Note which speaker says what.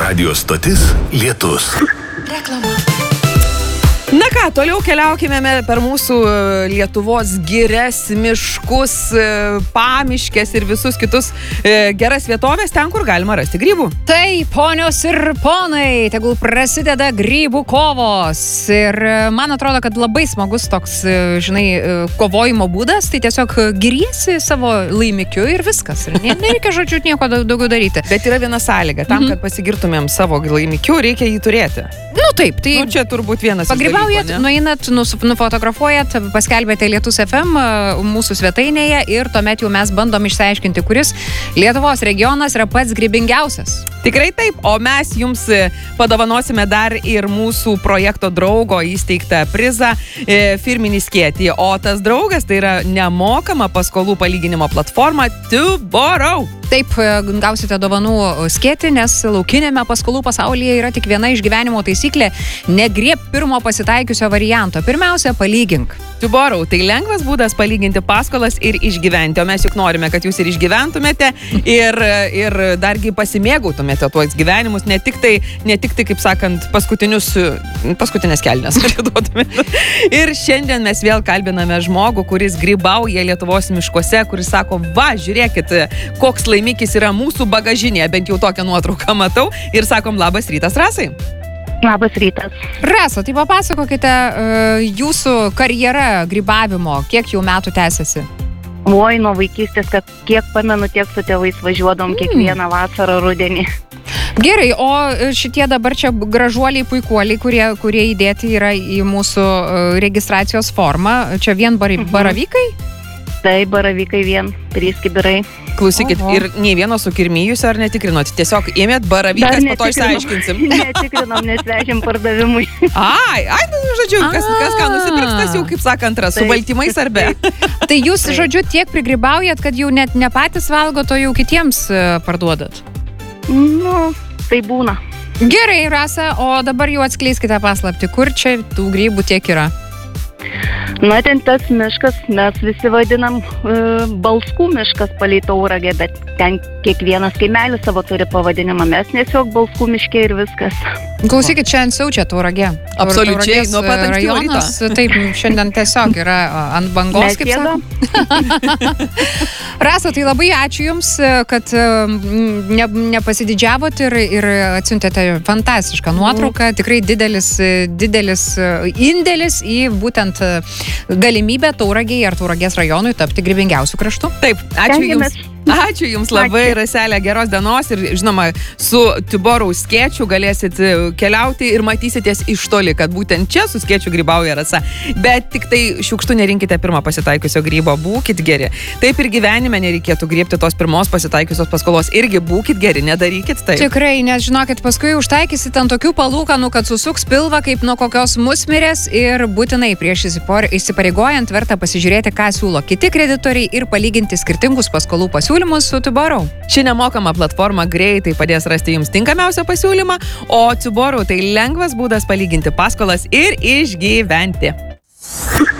Speaker 1: Radio stotis Lietus.
Speaker 2: Reklama.
Speaker 3: Na ką, toliau keliaukime per mūsų Lietuvos girias, miškus, pamiškes ir visus kitus geras vietovės, ten, kur galima rasti grybų.
Speaker 2: Tai, ponios ir ponai, tegul prasideda grybų kovos. Ir man atrodo, kad labai smagus toks, kovojimo būdas, tai tiesiog giriesi savo laimikiu ir viskas. Ir nereikia, žodžiu, nieko daugiau daryti.
Speaker 3: Bet yra viena sąlyga, tam, kad pasigirtumėm savo laimikiu, reikia jį turėti.
Speaker 2: Nu taip, tai...
Speaker 3: čia turbūt vienas
Speaker 2: Pagrybaujat, nueinat, nufotografuojat, paskelbėte Lietus FM mūsų svetainėje ir tuomet jau mes bandom išsiaiškinti, kuris Lietuvos regionas yra pats grybingiausias.
Speaker 3: Tikrai taip, o mes jums padovanosime dar ir mūsų projekto draugo įsteigtą prizą firminį skėtį. O tas draugas tai yra nemokama paskolų palyginimo platforma TwoBorrow.
Speaker 2: Taip, gausite dovanų skėtį, nes laukinėme paskolų pasaulyje yra tik viena iš gyvenimo taisyklė – negrieb pirmo pasitaikiusio varianto. Pirmiausia, palygink.
Speaker 3: TwoBorrow – tai lengvas būdas palyginti paskolas ir išgyventi. O mes juk norime, kad jūs ir išgyventumėte ir dargi pasimėgautumėte tuos gyvenimus, ne tik tai, kaip sakant, paskutinės kelnes atiduotumėte. Ir šiandien mes vėl kalbiname žmogų, kuris grybauja Lietuvos miškuose, kuris sako, va, žiūrėkit, koks laimikis yra mūsų bagažinėje, bent jau tokią nuotrauką matau. Ir sakom, labas rytas, Rasai.
Speaker 4: Labas rytas.
Speaker 2: Rasa, tai papasakokite jūsų karjera grybavimo, kiek jau metų tęsiasi?
Speaker 4: Oi, nuo vaikystės, kad kiek pamenu, tiek su tėvais važiuodom kiekvieną vasarą, rudenį.
Speaker 2: Gerai, o šitie dabar čia gražuoliai, puikuoliai, kurie įdėti yra į mūsų registracijos formą, čia vien baravykai?
Speaker 4: Tai baravykai vien, 3 kibirai.
Speaker 3: Klausykit, ir nei vieno sukirmijusio ar netikrinot? Tiesiog ėmėt baravykas, po to išsiaiškinsim.
Speaker 4: Netikrinom, nes vežėm pardavimui.
Speaker 3: Žodžiu, kas ką nusipirks, tas jau, kaip sakant, su baltymais ar be.
Speaker 2: Tai jūs, žodžiu, tiek prigrybaujat, kad jau net ne patys valgot, o jau kitiems parduodat?
Speaker 4: Nu, tai būna.
Speaker 2: Gerai, Rasa, o dabar jau atskleiskite paslaptį, kur čia tų grybų tiek yra?
Speaker 4: Na, ten tas miškas, mes visi vadinam Balskų miškas palei Tauragę, bet ten kiekvienas kaimelis savo turi pavadinimą, mes tiesiog Balskų miške ir viskas.
Speaker 2: Klausykit, šiandien siaučia Tauragė.
Speaker 3: Absoliučiai, nuo pat ankstyvo ryto.
Speaker 2: Taip, šiandien tiesiog yra ant bangos, kaip sako. Rasa, tai labai ačiū Jums, kad nepasididžiavot ir atsiuntėte fantastišką nuotrauką. Tikrai didelis indėlis į būtent galimybę Tauragei ar Tauragės rajonui tapti grybingiausių kraštų.
Speaker 3: Taip, ačiū Jums. Ačiū Jums labai, Raselė, geros dienos ir, žinoma, su TwoBorrow skėčiu galėsit keliauti ir matysitės iš toli, kad būtent čia su skėčiu grybauja Rasa. Bet tik tai šiukštų nerinkite pirmą pasitaikiusio grybo, būkit geri. Taip ir gyvenime nereikėtų griebti tos pirmos pasitaikiusios paskolos, irgi būkit geri, nedarykit taip.
Speaker 2: Tikrai, nes žinokit, paskui užtaikysit ant tokių palūkanų, kad susuks pilvą kaip nuo kokios musmirės ir būtinai prieš įsipareigojant verta pasižiūrėti, ką siūlo kiti kreditoriai ir palyginti skirtingus paskolų pasiūlymus su TwoBorrow.
Speaker 3: Ši nemokama platforma greitai padės rasti Jums tinkamiausią pasiūlymą, o TwoBorrow tai lengvas būdas palyginti paskolas ir išgyventi.